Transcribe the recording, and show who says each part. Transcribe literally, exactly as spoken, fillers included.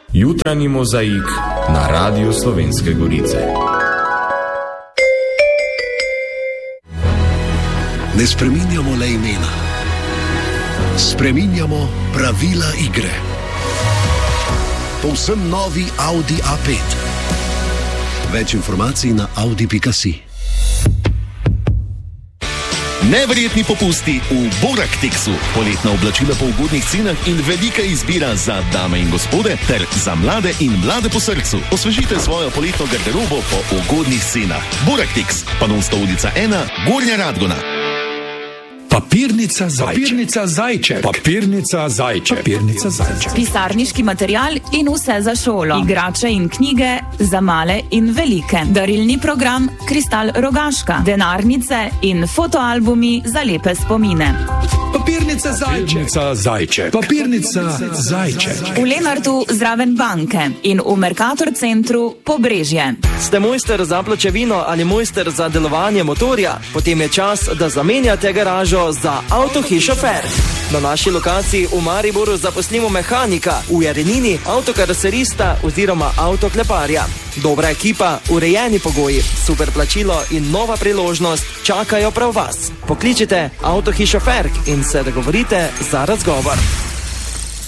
Speaker 1: Jutranji mozaik na Radiu Slovenske Gorice.
Speaker 2: Ne spreminjamo le imena, spreminjamo pravila igre. Povsem novi Audi A pet. Več informacij na audi pika si.
Speaker 3: Neverjetni popusti v Boraktexu. Poletna oblačila po ugodnih cenah in velika izbira za dame in gospode ter za mlade in mlade po srcu. Osvežite svojo poletno garderobo po ugodnih cenah. Boraktex, Panonska ulica ena, Gornja Radgona.
Speaker 4: Papirnica Zajček. Papirnica Zajček. Papirnica Zajček. Papirnica Zajček.
Speaker 5: Pisarniški material in vse za šolo. Igrače in knjige za male in velike. Darilni program Kristal Rogaška. Denarnice in fotoalbumi za lepe spomine.
Speaker 4: Papirnica Zajček. Papirnica Zajček. Papirnica Zajček.
Speaker 5: V Lenartu zraven banke in v Mercator centru Pobrežje.
Speaker 6: Ste mojster za pločevino ali mojster za delovanje motorja? Potem je čas, da zamenjate garažo za Avtohišo Ferk. Na naši lokaciji v Mariboru zaposlimo mehanika, v Jarenini avtokaroserista oziroma avtokleparja. Dobra ekipa, urejeni pogoji, super plačilo in nova priložnost čakajo prav vas. Pokličite Avtohišo Ferk in se dogovorite za razgovor.